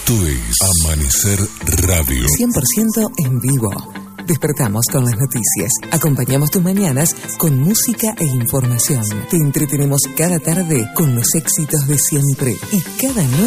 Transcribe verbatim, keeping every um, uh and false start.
Esto es Amanecer Radio. cien por ciento en vivo. Despertamos con las noticias, acompañamos tus mañanas con música e información. Te entretenemos cada tarde con los éxitos de siempre y cada noche